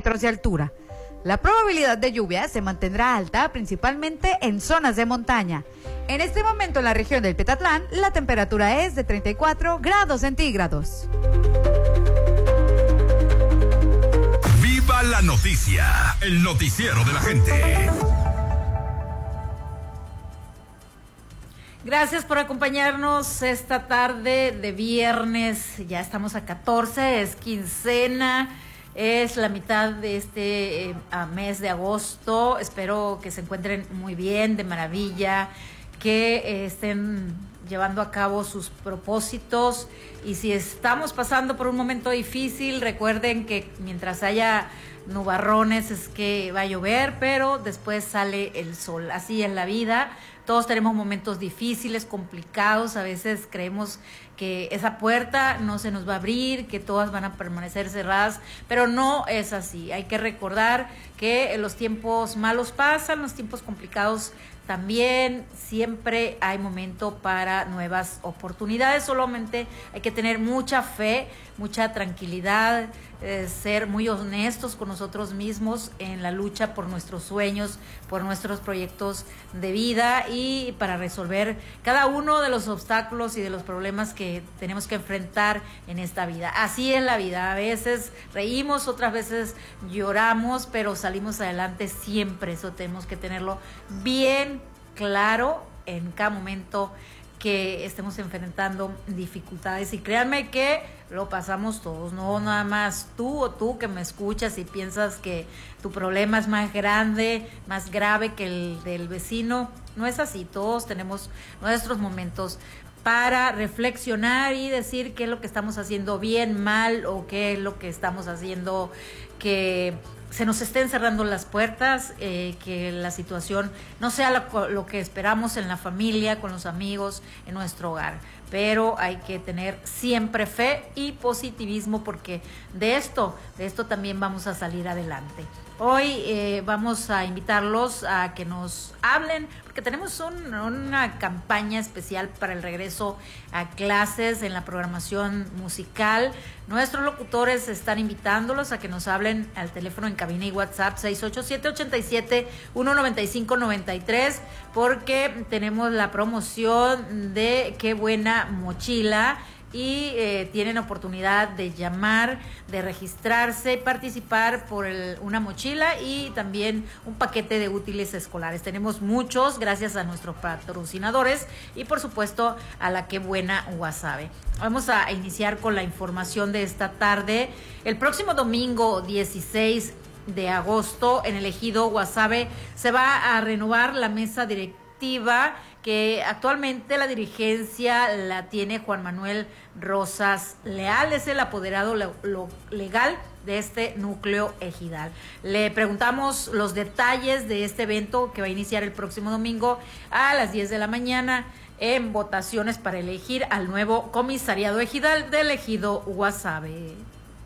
metros de altura. La probabilidad de lluvia se mantendrá alta principalmente en zonas de montaña. En este momento en la región del Petatlán, la temperatura es de 34 grados centígrados. ¡Viva la noticia! El noticiero de la gente. Gracias por acompañarnos esta tarde de viernes. Ya estamos a 14, es quincena. Es la mitad de este mes de agosto. Espero que se encuentren muy bien, de maravilla, que estén llevando a cabo sus propósitos. Y si estamos pasando por un momento difícil, recuerden que mientras haya nubarrones es que va a llover, pero después sale el sol. Así es la vida. Todos tenemos momentos difíciles, complicados. A veces creemos que esa puerta no se nos va a abrir, que todas van a permanecer cerradas, pero no es así. Hay que recordar que los tiempos malos pasan, los tiempos complicados también. Siempre hay momento para nuevas oportunidades. Solamente hay que tener mucha fe, mucha tranquilidad, ser muy honestos con nosotros mismos en la lucha por nuestros sueños, por nuestros proyectos de vida y para resolver cada uno de los obstáculos y de los problemas que tenemos que enfrentar en esta vida. Así es la vida. A veces reímos, otras veces lloramos, pero salimos adelante siempre. Eso tenemos que tenerlo bien claro en cada momento que estemos enfrentando dificultades, y créanme que lo pasamos todos, no nada más tú o tú que me escuchas y piensas que tu problema es más grande, más grave que el del vecino. No es así, todos tenemos nuestros momentos para reflexionar y decir qué es lo que estamos haciendo bien, mal, o qué es lo que estamos haciendo que se nos estén cerrando las puertas, que la situación no sea lo que esperamos en la familia, con los amigos, en nuestro hogar. Pero hay que tener siempre fe y positivismo, porque de esto también vamos a salir adelante. Hoy vamos a invitarlos a que nos hablen, porque tenemos una campaña especial para el regreso a clases en la programación musical. Nuestros locutores están invitándolos a que nos hablen al teléfono en cabina y WhatsApp 687-87-195-93, porque tenemos la promoción de Qué Buena Mochila. Y tienen oportunidad de llamar, de registrarse, participar por una mochila y también un paquete de útiles escolares. Tenemos muchos, gracias a nuestros patrocinadores y por supuesto a la Qué Buena Guasave. Vamos a iniciar con la información de esta tarde. El próximo domingo 16 de agosto en el ejido Guasave se va a renovar la mesa directiva, que actualmente la dirigencia la tiene Juan Manuel Rosas Leal, es el apoderado legal de este núcleo ejidal. Le preguntamos los detalles de este evento que va a iniciar el próximo domingo a las 10 de la mañana en votaciones para elegir al nuevo comisariado ejidal del ejido Guasave.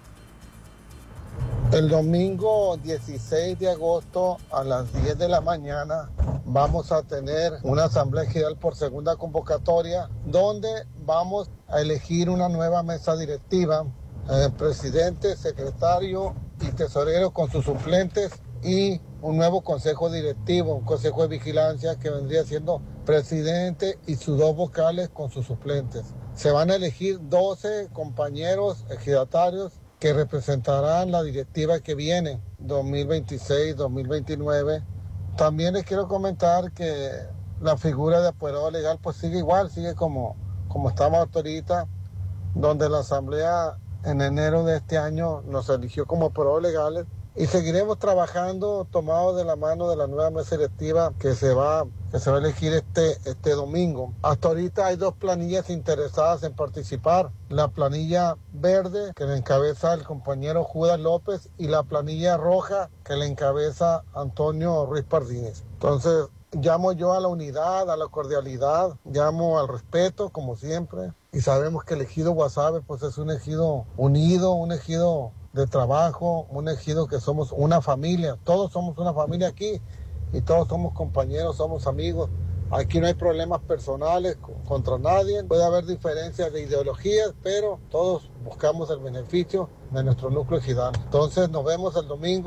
El domingo 16 de agosto a las 10 de la mañana vamos a tener una asamblea ejidal por segunda convocatoria, donde vamos a elegir una nueva mesa directiva, presidente, secretario y tesorero con sus suplentes, y un nuevo consejo directivo, un consejo de vigilancia que vendría siendo presidente y sus dos vocales con sus suplentes. Se van a elegir 12 compañeros ejidatarios que representarán la directiva que viene, 2026-2029. También les quiero comentar que la figura de apoderado legal pues sigue igual, sigue como estamos ahorita, donde la asamblea en enero de este año nos eligió como apoderados legales, y seguiremos trabajando tomados de la mano de la nueva mesa directiva que se va a elegir este domingo. Hasta ahorita hay 2 planillas interesadas en participar: la planilla verde, que la encabeza el compañero Judas López, y la planilla roja, que la encabeza Antonio Ruiz Pardines. Entonces, llamo yo a la unidad, a la cordialidad, llamo al respeto, como siempre, y sabemos que el ejido Guasave pues es un ejido unido, un ejido de trabajo, un ejido que somos una familia. Todos somos una familia aquí y todos somos compañeros, somos amigos. Aquí no hay problemas personales contra nadie, puede haber diferencias de ideologías, pero todos buscamos el beneficio de nuestro núcleo ejidal. Entonces nos vemos el domingo.